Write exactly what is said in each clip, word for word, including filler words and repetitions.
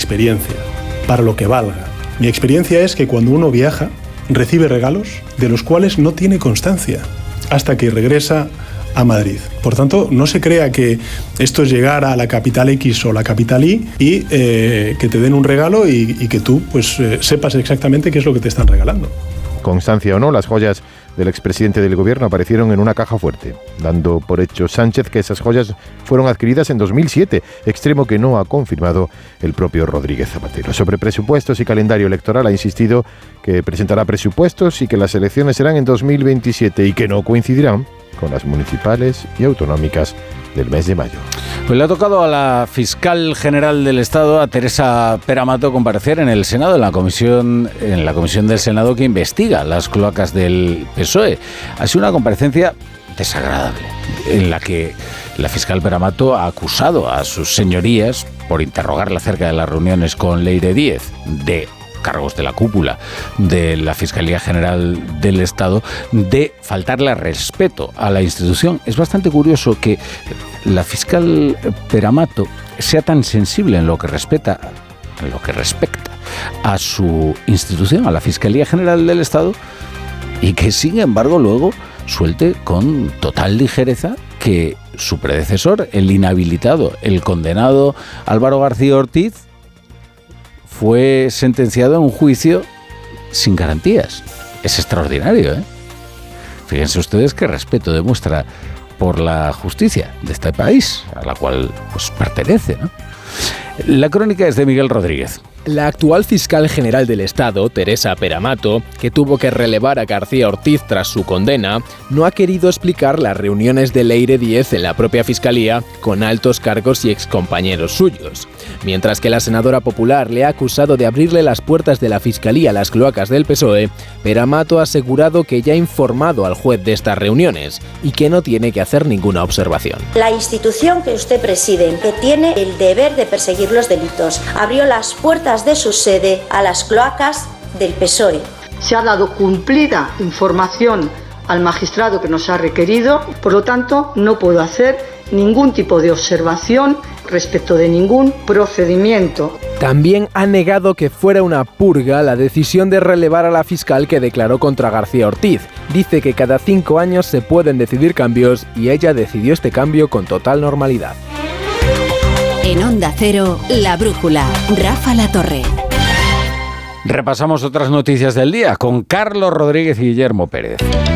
experiencia, para lo que valga. Mi experiencia es que cuando uno viaja, recibe regalos de los cuales no tiene constancia hasta que regresa a Madrid. Por tanto, no se crea que esto es llegar a la capital X o la capital Y y eh, que te den un regalo y, y que tú pues eh, sepas exactamente qué es lo que te están regalando. Constancia o no, las joyas del expresidente del gobierno aparecieron en una caja fuerte, dando por hecho Sánchez que esas joyas fueron adquiridas en dos mil siete, extremo que no ha confirmado el propio Rodríguez Zapatero. Sobre presupuestos y calendario electoral ha insistido que presentará presupuestos y que las elecciones serán en dos mil veintisiete y que no coincidirán con las municipales y autonómicas del mes de mayo. Pues le ha tocado a la fiscal general del Estado, a Teresa Peramato, comparecer en el Senado, en la comisión, en la comisión del Senado que investiga las cloacas del P S O E. Ha sido una comparecencia desagradable, en la que la fiscal Peramato ha acusado a sus señorías, por interrogarla acerca de las reuniones con Leire Díez, de cargos de la cúpula de la Fiscalía General del Estado, de faltarle respeto a la institución. Es bastante curioso que la fiscal Peramato sea tan sensible en lo que respeta, en lo que respecta a su institución, a la Fiscalía General del Estado, y que sin embargo luego suelte con total ligereza que su predecesor, el inhabilitado, el condenado Álvaro García Ortiz, fue sentenciado en un juicio sin garantías. Es extraordinario, ¿eh? Fíjense ustedes qué respeto demuestra por la justicia de este país, a la cual pues pertenece, ¿no? La crónica es de Miguel Rodríguez. La actual fiscal general del Estado, Teresa Peramato, que tuvo que relevar a García Ortiz tras su condena, no ha querido explicar las reuniones de Leire Díez en la propia fiscalía con altos cargos y excompañeros suyos. Mientras que la senadora popular le ha acusado de abrirle las puertas de la fiscalía a las cloacas del P S O E, Peramato ha asegurado que ya ha informado al juez de estas reuniones y que no tiene que hacer ninguna observación. La institución que usted preside, que tiene el deber de perseguir los delitos, abrió las puertas de su sede a las cloacas del P S O E. Se ha dado cumplida información al magistrado que nos ha requerido, por lo tanto no puedo hacer ningún tipo de observación respecto de ningún procedimiento. También ha negado que fuera una purga la decisión de relevar a la fiscal que declaró contra García Ortiz. Dice que cada cinco años se pueden decidir cambios y ella decidió este cambio con total normalidad. En Onda Cero, La Brújula, Rafa La Torre. Repasamos otras noticias del día con Carlos Rodríguez y Guillermo Pérez.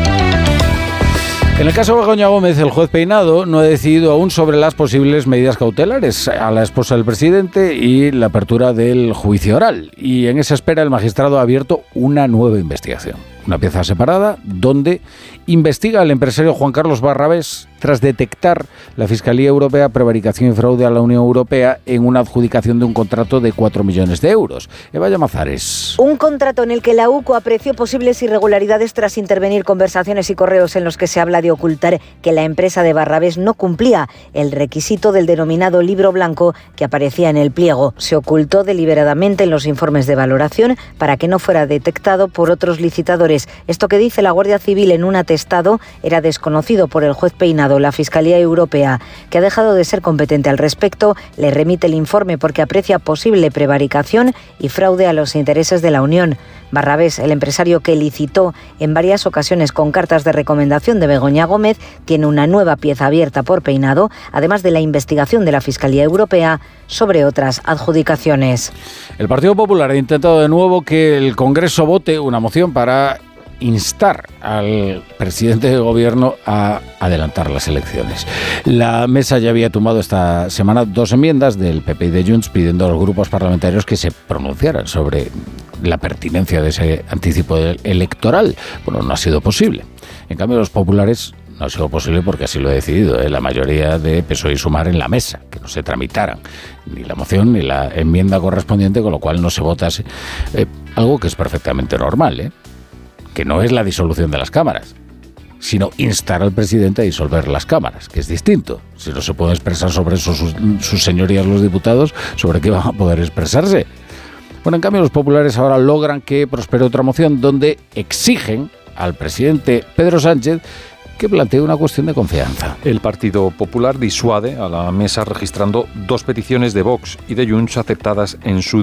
En el caso de Begoña Gómez, el juez Peinado no ha decidido aún sobre las posibles medidas cautelares a la esposa del presidente y la apertura del juicio oral. Y en esa espera el magistrado ha abierto una nueva investigación, una pieza separada donde investiga al empresario Juan Carlos Barrabés tras detectar la Fiscalía Europea prevaricación y fraude a la Unión Europea en una adjudicación de un contrato de cuatro millones de euros. Eva Llamazares. Un contrato en el que la U C O apreció posibles irregularidades tras intervenir conversaciones y correos en los que se habla de ocultar que la empresa de Barrabés no cumplía el requisito del denominado libro blanco que aparecía en el pliego. Se ocultó deliberadamente en los informes de valoración para que no fuera detectado por otros licitadores. Esto que dice la Guardia Civil en un atestado era desconocido por el juez Peinado. La Fiscalía Europea, que ha dejado de ser competente al respecto, le remite el informe porque aprecia posible prevaricación y fraude a los intereses de la Unión. Barrabés, el empresario que licitó en varias ocasiones con cartas de recomendación de Begoña Gómez, tiene una nueva pieza abierta por Peinado, además de la investigación de la Fiscalía Europea sobre otras adjudicaciones. El Partido Popular ha intentado de nuevo que el Congreso vote una moción para instar al presidente del gobierno a adelantar las elecciones. La mesa ya había tumbado esta semana dos enmiendas del P P y de Junts pidiendo a los grupos parlamentarios que se pronunciaran sobre la pertinencia de ese anticipo electoral. Bueno, no ha sido posible. En cambio, los populares no ha sido posible porque así lo ha decidido ¿eh? la mayoría de P S O E y Sumar en la mesa, que no se tramitaran ni la moción ni la enmienda correspondiente, con lo cual no se vota eh, algo que es perfectamente normal, ¿eh? que no es la disolución de las cámaras, sino instar al presidente a disolver las cámaras, que es distinto. Si no se pueden expresar sobre eso sus, sus señorías los diputados, ¿sobre qué van a poder expresarse? Bueno, en cambio los populares ahora logran que prospere otra moción donde exigen al presidente Pedro Sánchez que plantee una cuestión de confianza. El Partido Popular disuade a la mesa registrando dos peticiones de Vox y de Junts aceptadas en su